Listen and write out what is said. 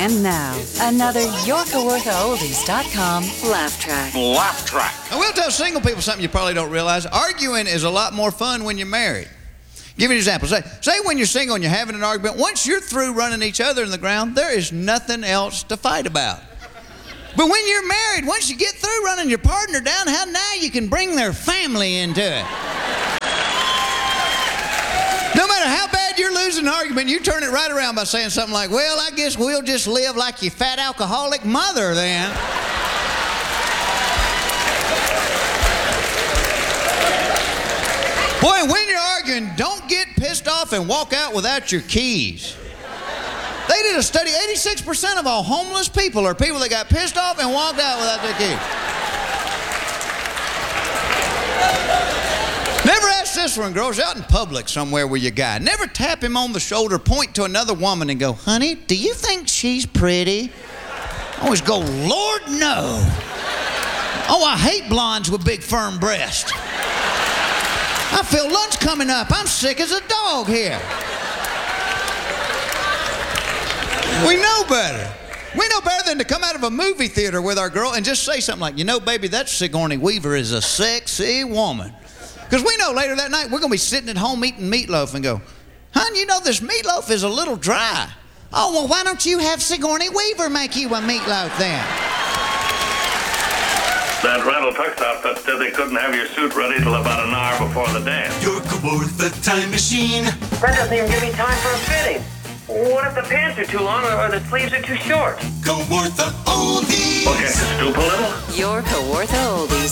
And now, another YorkaWorthaOldies.com laugh track. Laugh track. I will tell single people something you probably don't realize. Arguing is a lot more fun when you're married. Give you an example. Say when you're single and you're having an argument, once you're through running each other in the ground, there is nothing else to fight about. But when you're married, once you get through running your partner down, how now you can bring their family into it. No matter how bad you're losing an argument, you turn it right around by saying something like, well, I guess we'll just live like your fat alcoholic mother then. Boy, when you're arguing, don't get pissed off and walk out without your keys. They did a study, 86% of all homeless people are people that got pissed off and walked out without their keys. Never ask this one, girls, out in public somewhere with your guy. Never tap him on the shoulder, point to another woman and go, honey, do you think she's pretty? Always go, Lord, no. Oh, I hate blondes with big, firm breasts. I feel lunch coming up. I'm sick as a dog here. We know better. We know better than to come out of a movie theater with our girl and just say something like, you know, baby, that Sigourney Weaver is a sexy woman. Because we know later that night we're going to be sitting at home eating meatloaf and go, hon, you know this meatloaf is a little dry. Oh, well, why don't you have Sigourney Weaver make you a meatloaf then? That Randall Tuck's outfit said they couldn't have your suit ready till about an hour before the dance. Yorka worth the time machine. That doesn't even give me time for a fitting. What if the pants are too long or the sleeves are too short? Go worth the oldies. Okay, stoop a little. YorkaWorthaOldies.com.